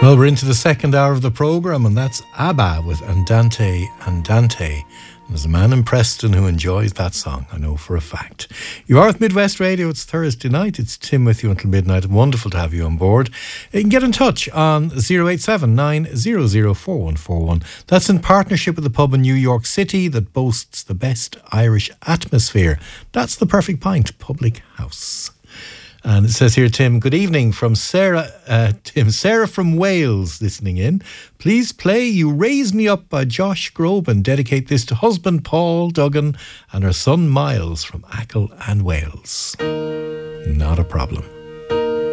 Well, we're into the second hour of the programme, and that's ABBA with Andante Andante. And there's a man in Preston who enjoys that song, I know for a fact. You are with Midwest Radio. It's Thursday night. It's Tim with you until midnight. Wonderful to have you on board. You can get in touch on 087 900 4141. That's in partnership with the pub in New York City that boasts the best Irish atmosphere. That's the Perfect Pint Public House. And it says here, Tim, good evening from Sarah. Sarah from Wales listening in. Please play You Raise Me Up by Josh Groban and dedicate this to husband Paul Duggan and her son Miles from Achill and Wales. Not a problem.